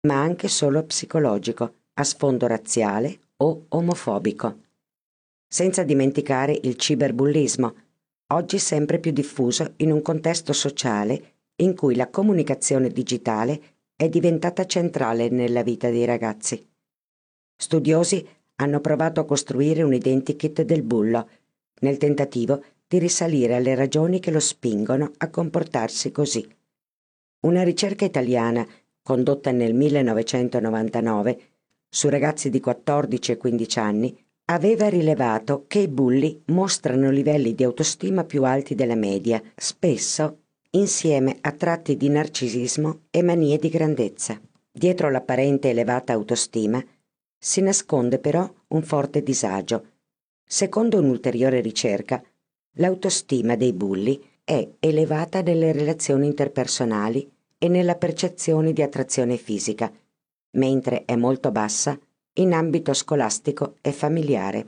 ma anche solo psicologico, a sfondo razziale o omofobico. Senza dimenticare il cyberbullismo, oggi sempre più diffuso in un contesto sociale in cui la comunicazione digitale è diventata centrale nella vita dei ragazzi. Studiosi hanno provato a costruire un identikit del bullo, nel tentativo di risalire alle ragioni che lo spingono a comportarsi così. Una ricerca italiana, condotta nel 1999, su ragazzi di 14 e 15 anni, aveva rilevato che i bulli mostrano livelli di autostima più alti della media, spesso insieme a tratti di narcisismo e manie di grandezza. Dietro l'apparente elevata autostima si nasconde però un forte disagio. Secondo un'ulteriore ricerca, l'autostima dei bulli è elevata nelle relazioni interpersonali e nella percezione di attrazione fisica, mentre è molto bassa in ambito scolastico e familiare.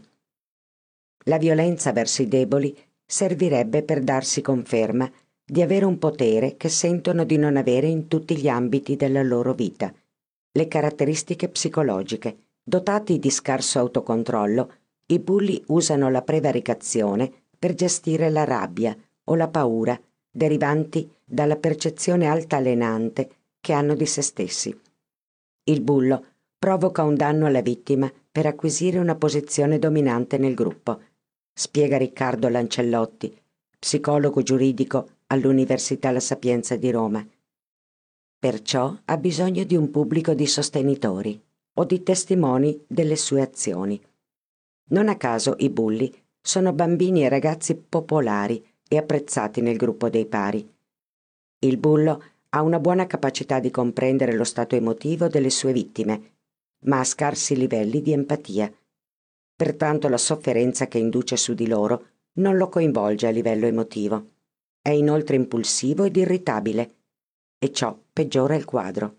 La violenza verso i deboli servirebbe per darsi conferma di avere un potere che sentono di non avere in tutti gli ambiti della loro vita. Le caratteristiche psicologiche. Dotati di scarso autocontrollo, i bulli usano la prevaricazione per gestire la rabbia o la paura derivanti dalla percezione altalenante che hanno di se stessi. Il bullo provoca un danno alla vittima per acquisire una posizione dominante nel gruppo, spiega Riccardo Lancellotti, psicologo giuridico all'Università La Sapienza di Roma. Perciò ha bisogno di un pubblico di sostenitori o di testimoni delle sue azioni. Non a caso i bulli sono bambini e ragazzi popolari e apprezzati nel gruppo dei pari. Il bullo ha una buona capacità di comprendere lo stato emotivo delle sue vittime, ma ha scarsi livelli di empatia. Pertanto la sofferenza che induce su di loro non lo coinvolge a livello emotivo. È inoltre impulsivo ed irritabile, e ciò peggiora il quadro.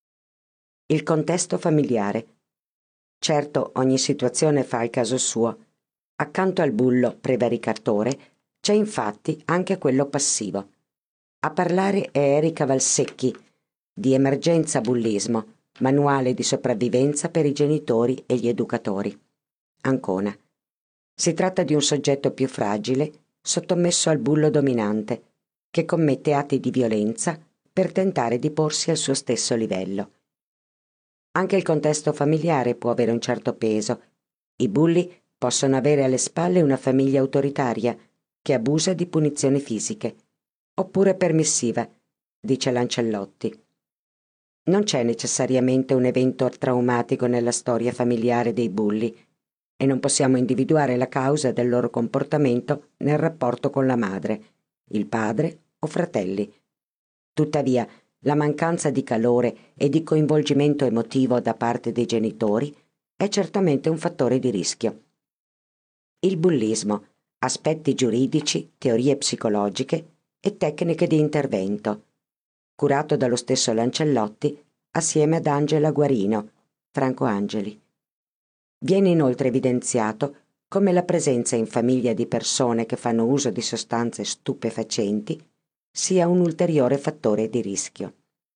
Il contesto familiare. Certo, ogni situazione fa il caso suo. Accanto al bullo prevaricatore c'è infatti anche quello passivo. A parlare è Erika Valsecchi, di Emergenza Bullismo, manuale di sopravvivenza per i genitori e gli educatori. Ancona. Si tratta di un soggetto più fragile, sottomesso al bullo dominante, che commette atti di violenza per tentare di porsi al suo stesso livello. Anche il contesto familiare può avere un certo peso. I bulli possono avere alle spalle una famiglia autoritaria che abusa di punizioni fisiche, oppure permissiva, dice Lancellotti. Non c'è necessariamente un evento traumatico nella storia familiare dei bulli e non possiamo individuare la causa del loro comportamento nel rapporto con la madre, il padre o fratelli. Tuttavia, la mancanza di calore e di coinvolgimento emotivo da parte dei genitori è certamente un fattore di rischio. Il bullismo, aspetti giuridici, teorie psicologiche e tecniche di intervento, curato dallo stesso Lancellotti assieme ad Angela Guarino, Franco Angeli. Viene inoltre evidenziato come la presenza in famiglia di persone che fanno uso di sostanze stupefacenti sia un ulteriore fattore di rischio.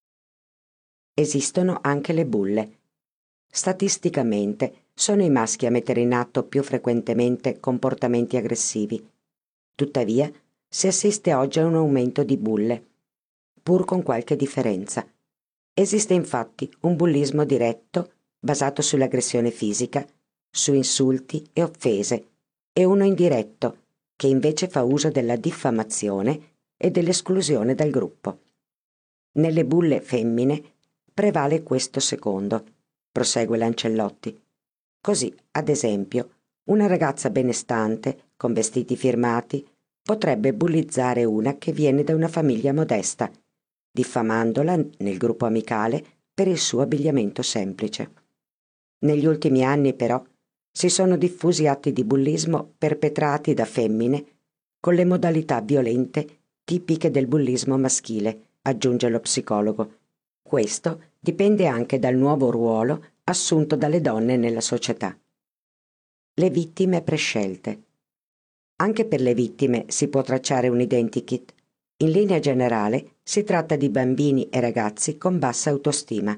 Esistono anche le bulle. Statisticamente sono i maschi a mettere in atto più frequentemente comportamenti aggressivi. Tuttavia, si assiste oggi a un aumento di bulle, pur con qualche differenza. Esiste infatti un bullismo diretto, basato sull'aggressione fisica, su insulti e offese, e uno indiretto, che invece fa uso della diffamazione e dell'esclusione dal gruppo. Nelle bulle femmine prevale questo secondo, prosegue Lancellotti. Così, ad esempio, una ragazza benestante, con vestiti firmati, potrebbe bullizzare una che viene da una famiglia modesta, diffamandola nel gruppo amicale per il suo abbigliamento semplice. Negli ultimi anni, però, si sono diffusi atti di bullismo perpetrati da femmine con le modalità violente tipiche del bullismo maschile, aggiunge lo psicologo. Questo dipende anche dal nuovo ruolo assunto dalle donne nella società. Le vittime prescelte. Anche per le vittime si può tracciare un identikit. In linea generale si tratta di bambini e ragazzi con bassa autostima,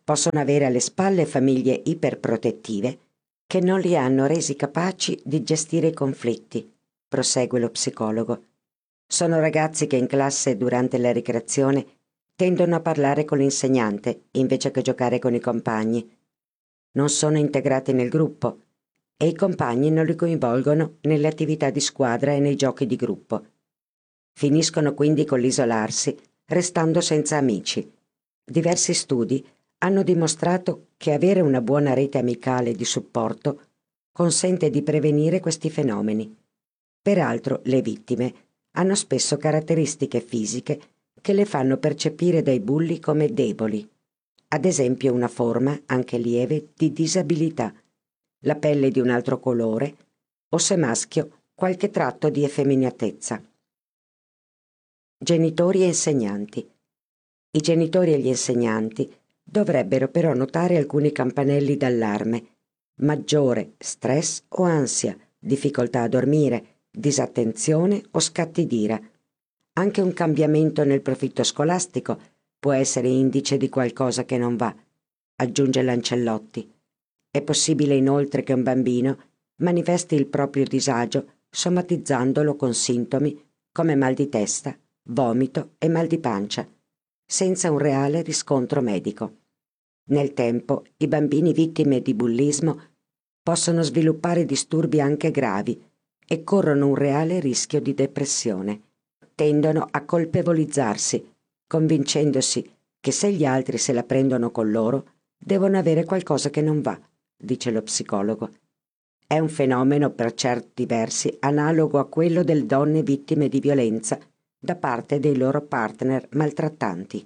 Possono avere alle spalle famiglie iperprotettive che non li hanno resi capaci di gestire i conflitti, prosegue lo psicologo. Sono ragazzi che in classe durante la ricreazione tendono a parlare con l'insegnante invece che giocare con i compagni. Non sono integrati nel gruppo e i compagni non li coinvolgono nelle attività di squadra e nei giochi di gruppo. Finiscono quindi con l'isolarsi, restando senza amici. Diversi studi hanno dimostrato che avere una buona rete amicale di supporto consente di prevenire questi fenomeni. Peraltro, le vittime hanno spesso caratteristiche fisiche che le fanno percepire dai bulli come deboli. Ad esempio una forma, anche lieve, di disabilità, la pelle di un altro colore o, se maschio, qualche tratto di effeminatezza. Genitori e insegnanti. I genitori e gli insegnanti dovrebbero però notare alcuni campanelli d'allarme: maggiore stress o ansia, difficoltà a dormire, disattenzione o scatti d'ira. Anche un cambiamento nel profitto scolastico può essere indice di qualcosa che non va, aggiunge Lancellotti. È possibile inoltre che un bambino manifesti il proprio disagio somatizzandolo con sintomi come mal di testa, vomito e mal di pancia, senza un reale riscontro medico. Nel tempo, i bambini vittime di bullismo possono sviluppare disturbi anche gravi e corrono un reale rischio di depressione. Tendono a colpevolizzarsi, convincendosi che se gli altri se la prendono con loro, devono avere qualcosa che non va, dice lo psicologo. È un fenomeno per certi versi analogo a quello delle donne vittime di violenza da parte dei loro partner maltrattanti.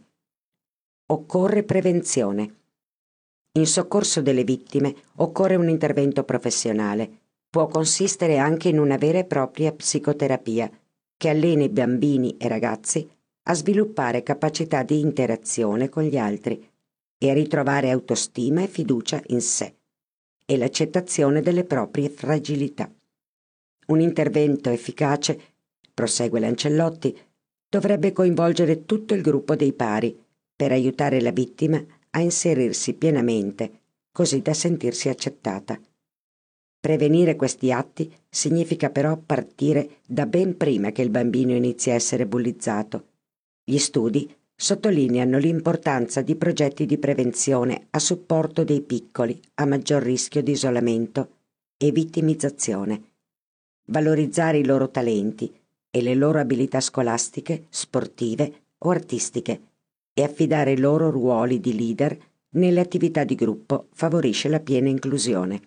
Occorre prevenzione. In soccorso delle vittime occorre un intervento professionale. Può consistere anche in una vera e propria psicoterapia che allena i bambini e ragazzi a sviluppare capacità di interazione con gli altri e a ritrovare autostima e fiducia in sé e l'accettazione delle proprie fragilità. Un intervento efficace, prosegue Lancellotti, dovrebbe coinvolgere tutto il gruppo dei pari per aiutare la vittima a inserirsi pienamente, così da sentirsi accettata. Prevenire questi atti significa però partire da ben prima che il bambino inizi a essere bullizzato. Gli studi sottolineano l'importanza di progetti di prevenzione a supporto dei piccoli a maggior rischio di isolamento e vittimizzazione. Valorizzare i loro talenti e le loro abilità scolastiche, sportive o artistiche e affidare i loro ruoli di leader nelle attività di gruppo favorisce la piena inclusione.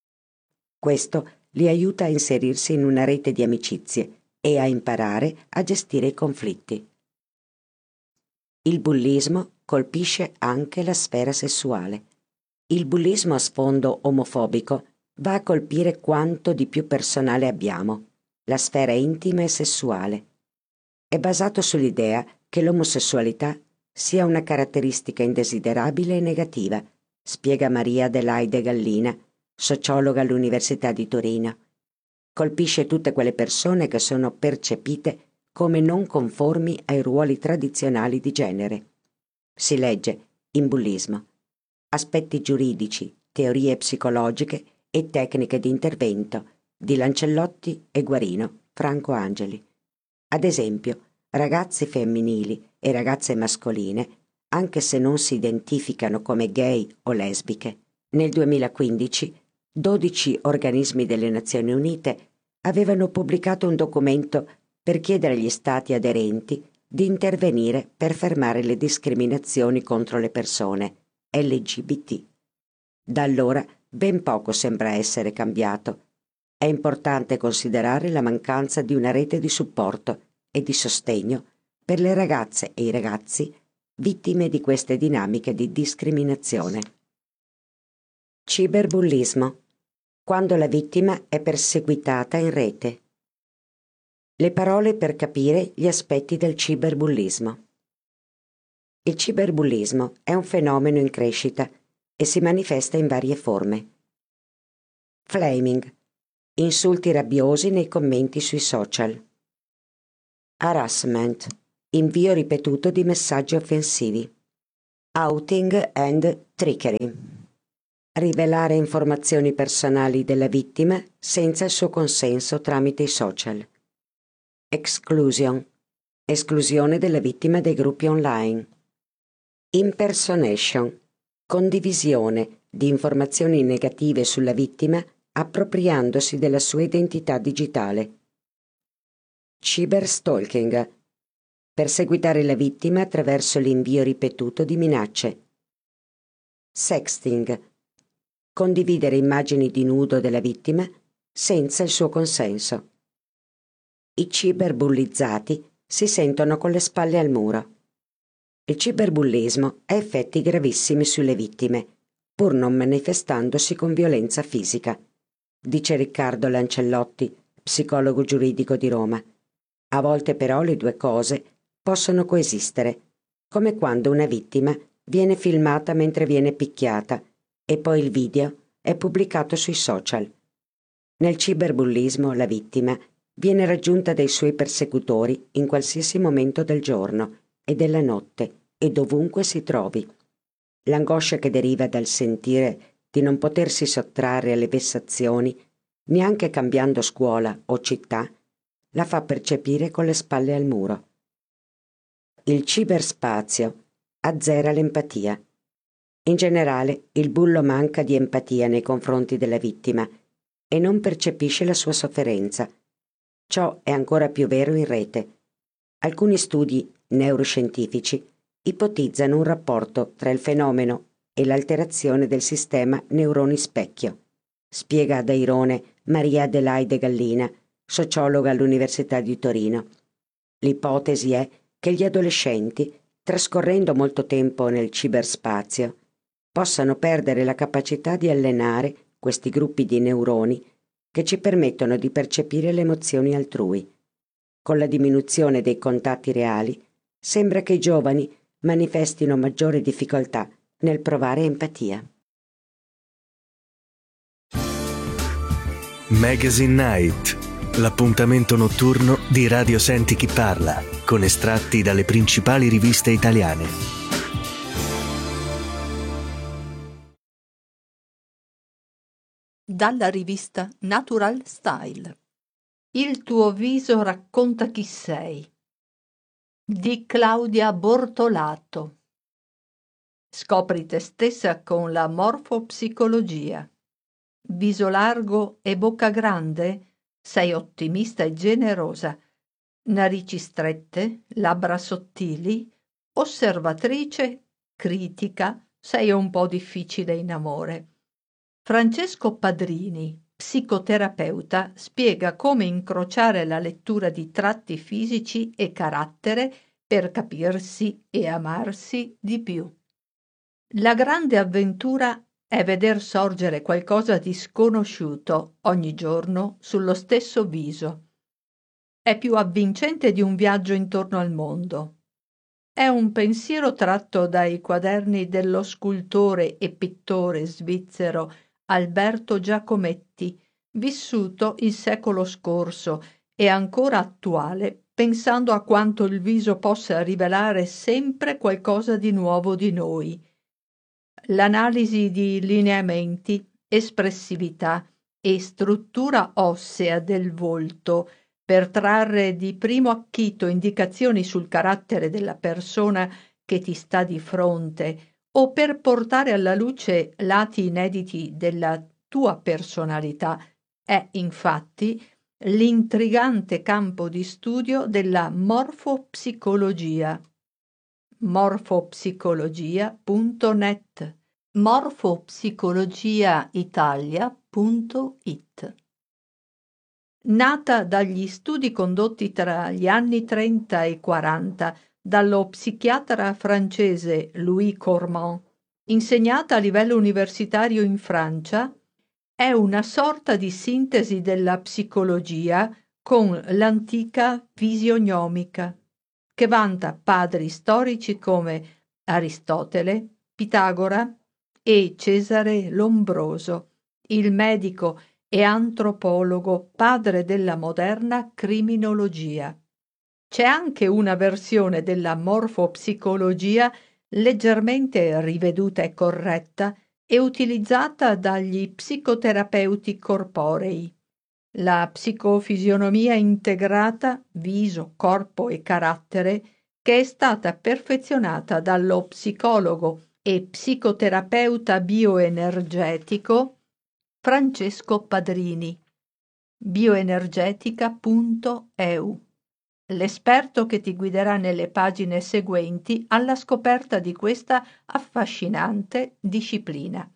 Questo li aiuta a inserirsi in una rete di amicizie e a imparare a gestire i conflitti. Il bullismo colpisce anche la sfera sessuale. Il bullismo a sfondo omofobico va a colpire quanto di più personale abbiamo, la sfera intima e sessuale. È basato sull'idea che l'omosessualità sia una caratteristica indesiderabile e negativa, spiega Maria Adelaide Gallina, sociologa all'Università di Torino. Colpisce tutte quelle persone che sono percepite come non conformi ai ruoli tradizionali di genere. Si legge in bullismo. Aspetti giuridici, teorie psicologiche e tecniche di intervento di Lancellotti e Guarino, Franco Angeli. Ad esempio, ragazze femminili e ragazze mascoline, anche se non si identificano come gay o lesbiche. Nel 2015 12 organismi delle Nazioni Unite avevano pubblicato un documento per chiedere agli Stati aderenti di intervenire per fermare le discriminazioni contro le persone LGBT. Da allora ben poco sembra essere cambiato. È importante considerare la mancanza di una rete di supporto e di sostegno per le ragazze e i ragazzi vittime di queste dinamiche di discriminazione. Ciberbullismo. Quando la vittima è perseguitata in rete. Le parole per capire gli aspetti del ciberbullismo. Il ciberbullismo è un fenomeno in crescita e si manifesta in varie forme. Flaming. Insulti rabbiosi nei commenti sui social. Harassment. Invio ripetuto di messaggi offensivi. Outing and trickery. Rivelare informazioni personali della vittima senza il suo consenso tramite i social. Exclusion. Esclusione della vittima dai gruppi online. Impersonation. Condivisione di informazioni negative sulla vittima appropriandosi della sua identità digitale. Cyberstalking. Perseguitare la vittima attraverso l'invio ripetuto di minacce. Sexting. Condividere immagini di nudo della vittima senza il suo consenso. I ciberbullizzati si sentono con le spalle al muro. Il ciberbullismo ha effetti gravissimi sulle vittime, pur non manifestandosi con violenza fisica, dice Riccardo Lancellotti, psicologo giuridico di Roma. A volte però le due cose possono coesistere, come quando una vittima viene filmata mentre viene picchiata e poi il video è pubblicato sui social. Nel ciberbullismo la vittima viene raggiunta dai suoi persecutori in qualsiasi momento del giorno e della notte e dovunque si trovi. L'angoscia che deriva dal sentire di non potersi sottrarre alle vessazioni, neanche cambiando scuola o città, la fa percepire con le spalle al muro. Il ciberspazio azzera l'empatia. In generale, il bullo manca di empatia nei confronti della vittima e non percepisce la sua sofferenza. Ciò è ancora più vero in rete. Alcuni studi neuroscientifici ipotizzano un rapporto tra il fenomeno e l'alterazione del sistema neuroni specchio, spiega ad Airone Maria Adelaide Gallina, sociologa all'Università di Torino. L'ipotesi è che gli adolescenti, trascorrendo molto tempo nel ciberspazio, possano perdere la capacità di allenare questi gruppi di neuroni che ci permettono di percepire le emozioni altrui. Con la diminuzione dei contatti reali, sembra che i giovani manifestino maggiore difficoltà nel provare empatia. Magazine Night, l'appuntamento notturno di Radio Senti Chi Parla, con estratti dalle principali riviste italiane. Dalla rivista Natural Style. Il tuo viso racconta chi sei. Di Claudia Bortolato. Scopri te stessa con la morfopsicologia. Viso largo e bocca grande? Sei ottimista e generosa. Narici strette, labbra sottili, osservatrice, critica, sei un po' difficile in amore. Francesco Padrini, psicoterapeuta, spiega come incrociare la lettura di tratti fisici e carattere per capirsi e amarsi di più. La grande avventura è veder sorgere qualcosa di sconosciuto ogni giorno sullo stesso viso. È più avvincente di un viaggio intorno al mondo. È un pensiero tratto dai quaderni dello scultore e pittore svizzero Alberto Giacometti, vissuto il secolo scorso e ancora attuale, pensando a quanto il viso possa rivelare sempre qualcosa di nuovo di noi. L'analisi di lineamenti, espressività e struttura ossea del volto per trarre di primo acchito indicazioni sul carattere della persona che ti sta di fronte o per portare alla luce lati inediti della tua personalità è infatti l'intrigante campo di studio della morfopsicologia. morfopsicologia.net morfopsicologiaitalia.it. Nata dagli studi condotti tra gli anni 30 e 40 dallo psichiatra francese Louis Cormand, insegnata a livello universitario in Francia, è una sorta di sintesi della psicologia con l'antica fisionomica, che vanta padri storici come Aristotele, Pitagora e Cesare Lombroso, il medico e antropologo padre della moderna criminologia. C'è anche una versione della morfopsicologia leggermente riveduta e corretta e utilizzata dagli psicoterapeuti corporei. La psicofisionomia integrata, viso, corpo e carattere, che è stata perfezionata dallo psicologo e psicoterapeuta bioenergetico Francesco Padrini, bioenergetica.eu, l'esperto che ti guiderà nelle pagine seguenti alla scoperta di questa affascinante disciplina.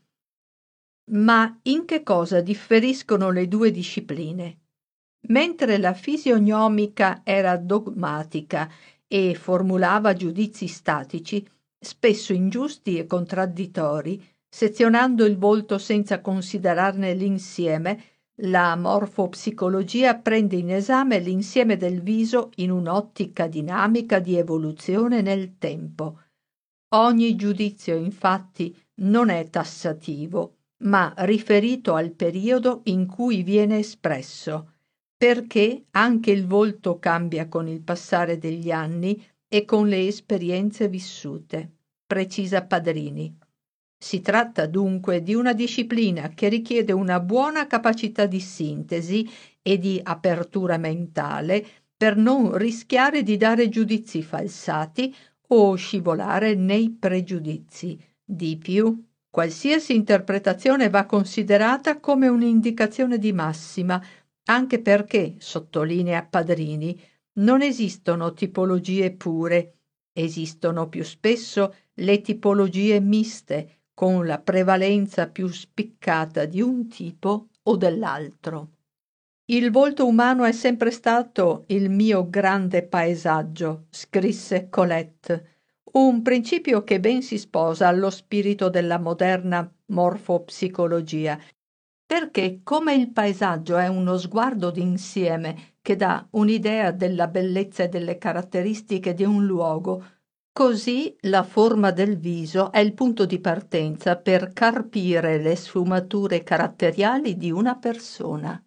Ma in che cosa differiscono le due discipline? Mentre la fisionomica era dogmatica e formulava giudizi statici, spesso ingiusti e contraddittori, sezionando il volto senza considerarne l'insieme, la morfopsicologia prende in esame l'insieme del viso in un'ottica dinamica di evoluzione nel tempo. Ogni giudizio, infatti, non è tassativo, ma riferito al periodo in cui viene espresso, perché anche il volto cambia con il passare degli anni e con le esperienze vissute, precisa Padrini. Si tratta dunque di una disciplina che richiede una buona capacità di sintesi e di apertura mentale per non rischiare di dare giudizi falsati o scivolare nei pregiudizi. Di più, qualsiasi interpretazione va considerata come un'indicazione di massima, anche perché, sottolinea Padrini, non esistono tipologie pure, esistono più spesso le tipologie miste, con la prevalenza più spiccata di un tipo o dell'altro. Il volto umano è sempre stato il mio grande paesaggio, scrisse Colette, un principio che ben si sposa allo spirito della moderna morfopsicologia, perché come il paesaggio è uno sguardo d'insieme che dà un'idea della bellezza e delle caratteristiche di un luogo, così la forma del viso è il punto di partenza per carpire le sfumature caratteriali di una persona.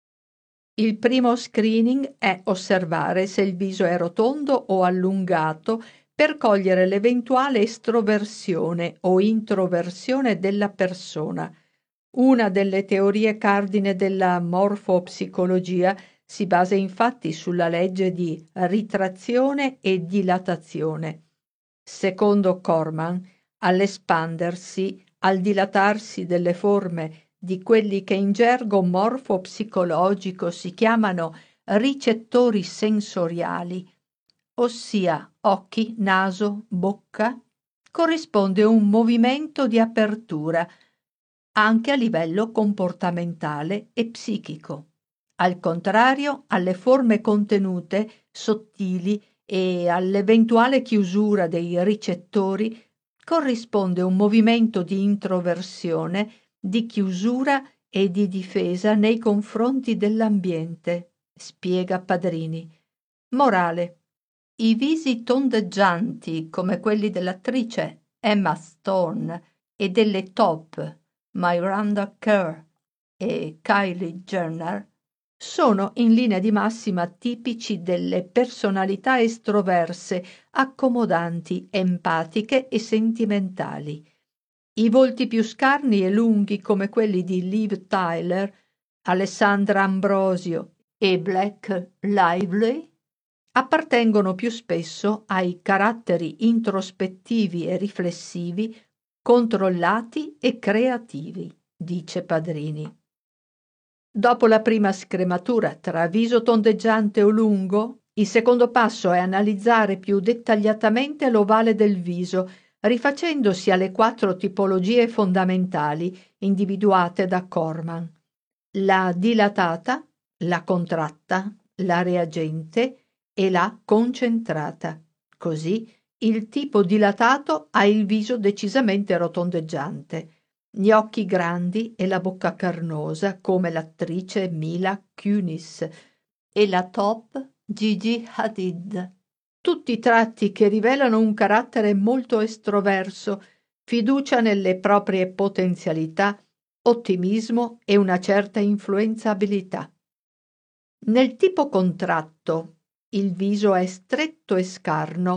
Il primo screening è osservare se il viso è rotondo o allungato per cogliere l'eventuale estroversione o introversione della persona. Una delle teorie cardine della morfopsicologia si basa infatti sulla legge di ritrazione e dilatazione. Secondo Corman, all'espandersi, al dilatarsi delle forme di quelli che in gergo morfopsicologico si chiamano ricettori sensoriali, ossia occhi, naso, bocca, corrisponde un movimento di apertura anche a livello comportamentale e psichico. Al contrario, alle forme contenute, sottili e all'eventuale chiusura dei ricettori corrisponde un movimento di introversione, di chiusura e di difesa nei confronti dell'ambiente, spiega Padrini. Morale: i visi tondeggianti come quelli dell'attrice Emma Stone e delle top Miranda Kerr e Kylie Jenner sono in linea di massima tipici delle personalità estroverse, accomodanti, empatiche e sentimentali. I volti più scarni e lunghi come quelli di Liv Tyler, Alessandra Ambrosio e Blake Lively appartengono più spesso ai caratteri introspettivi e riflessivi, controllati e creativi, dice Padrini. Dopo la prima scrematura tra viso tondeggiante o lungo, il secondo passo è analizzare più dettagliatamente l'ovale del viso, rifacendosi alle 4 tipologie fondamentali individuate da Corman: la dilatata, la contratta, la reagente e la concentrata. Così il tipo dilatato ha il viso decisamente rotondeggiante, gli occhi grandi e la bocca carnosa come l'attrice Mila Kunis e la top Gigi Hadid. Tutti tratti che rivelano un carattere molto estroverso, fiducia nelle proprie potenzialità, ottimismo e una certa influenzabilità. Nel tipo contratto il viso è stretto e scarno,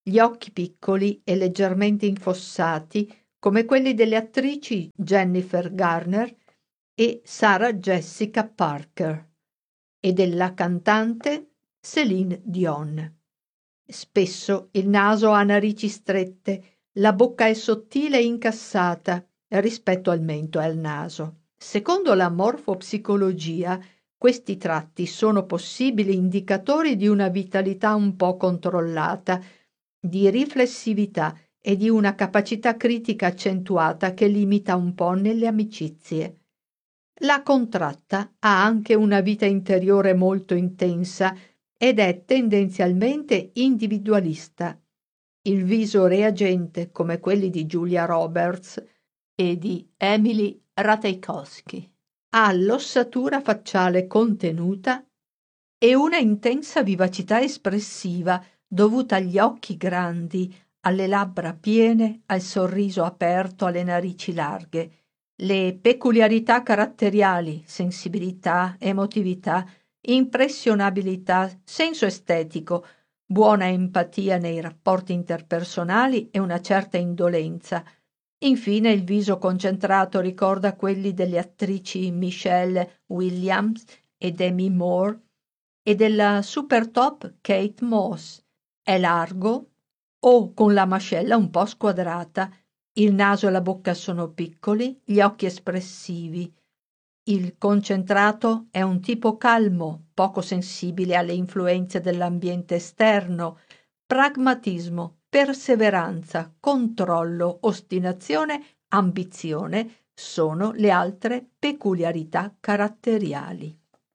gli occhi piccoli e leggermente infossati come quelli delle attrici Jennifer Garner e Sarah Jessica Parker e della cantante Céline Dion. Spesso il naso ha narici strette, la bocca è sottile e incassata rispetto al mento e al naso. Secondo la morfopsicologia, questi tratti sono possibili indicatori di una vitalità un po' controllata, di riflessività e di una capacità critica accentuata che limita un po' nelle amicizie. La contratta ha anche una vita interiore molto intensa ed è tendenzialmente individualista. Il viso reagente, come quelli di Julia Roberts e di Emily Ratajkowski, ha l'ossatura facciale contenuta e una intensa vivacità espressiva dovuta agli occhi grandi, alle labbra piene, al sorriso aperto, alle narici larghe. Le peculiarità caratteriali, sensibilità, emotività, impressionabilità, senso estetico, buona empatia nei rapporti interpersonali e una certa indolenza. Infine il viso concentrato ricorda quelli delle attrici Michelle Williams e Demi Moore e della super top Kate Moss. È largo o con la mascella un po' squadrata, il naso e la bocca sono piccoli, gli occhi espressivi. Il concentrato è un tipo calmo, poco sensibile alle influenze dell'ambiente esterno, pragmatismo, perseveranza, controllo, ostinazione, ambizione sono le altre peculiarità caratteriali.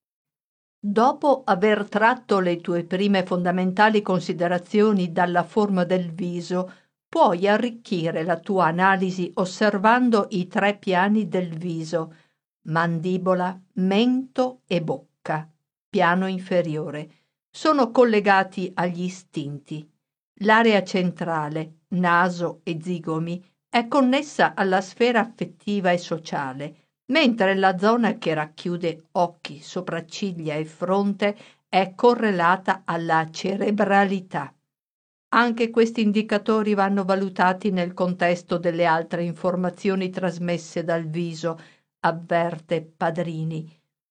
Dopo aver tratto le tue prime fondamentali considerazioni dalla forma del viso, puoi arricchire la tua analisi osservando i 3 piani del viso: mandibola, mento e bocca, piano inferiore. Sono collegati agli istinti. L'area centrale, naso e zigomi, è connessa alla sfera affettiva e sociale, mentre la zona che racchiude occhi, sopracciglia e fronte è correlata alla cerebralità. Anche questi indicatori vanno valutati nel contesto delle altre informazioni trasmesse dal viso, avverte Padrini.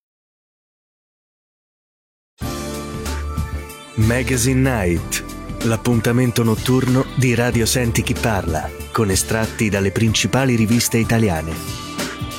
Magazine Night, l'appuntamento notturno di Radio Senti Chi Parla, con estratti dalle principali riviste italiane.